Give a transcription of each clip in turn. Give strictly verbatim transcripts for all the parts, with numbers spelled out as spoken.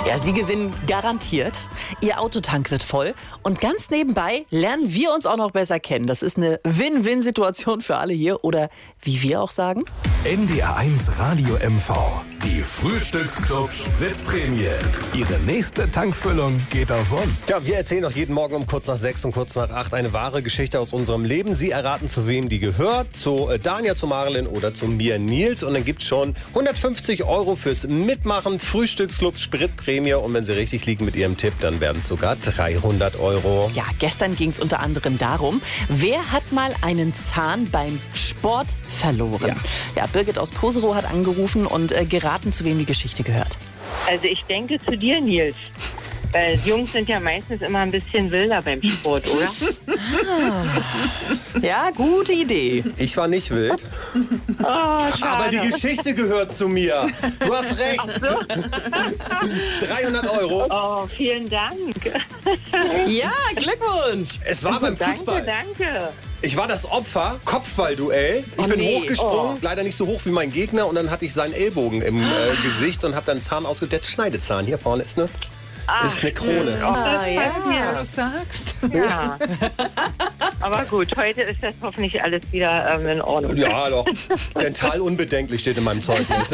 Ja, Sie gewinnen garantiert. Ihr Autotank wird voll. Und ganz nebenbei lernen wir uns auch noch besser kennen. Das ist eine Win-Win-Situation für alle hier. Oder wie wir auch sagen. N D R eins Radio M V. Die Frühstücksclub Spritprämie. Ihre nächste Tankfüllung geht auf uns. Ja, wir erzählen auch jeden Morgen um kurz nach sechs und kurz nach acht eine wahre Geschichte aus unserem Leben. Sie erraten, zu wem die gehört. Zu äh, Dania, zu Marilyn oder zu mir, Nils. Und dann gibt es schon hundertfünfzig Euro fürs Mitmachen. Frühstücksclub Spritprämie. Und wenn Sie richtig liegen mit Ihrem Tipp, dann werden es sogar dreihundert Euro. Ja, gestern ging es unter anderem darum, wer hat mal einen Zahn beim Sport verloren? Ja, ja Birgit aus Koserow hat angerufen und äh, geraten, zu wem die Geschichte gehört. Also ich denke zu dir, Nils. Weil Jungs sind ja meistens immer ein bisschen wilder beim Sport, oder? Ah. Ja, gute Idee. Ich war nicht wild. Oh, Aber die Geschichte gehört zu mir. Du hast recht. dreihundert Euro. Oh, vielen Dank. Ja, Glückwunsch. Es war beim Fußball. Danke, danke. Ich war das Opfer, Kopfballduell. Ich Oh bin nee. hochgesprungen, Oh. leider nicht so hoch wie mein Gegner. Und dann hatte ich seinen Ellbogen im äh, Gesicht und habe dann Zahn ausgedeckt. Schneidezahn, hier vorne ist eine, ist eine Krone. Oh, das Ah, ja. freut mich. du sagst. Ja. Aber gut, heute ist das hoffentlich alles wieder ähm, in Ordnung. Ja, doch. Dental unbedenklich steht in meinem Zeugnis.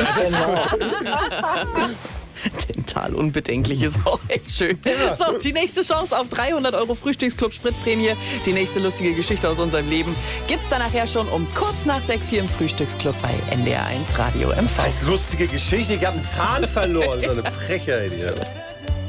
Dental unbedenklich ist auch echt schön. So, die nächste Chance auf dreihundert Euro Frühstücksclub Spritprämie. Die nächste lustige Geschichte aus unserem Leben gibt's dann nachher schon um kurz nach sechs hier im Frühstücksclub bei N D R eins Radio M V. Das heißt lustige Geschichte, ich habe einen Zahn verloren. So eine Frechheit hier.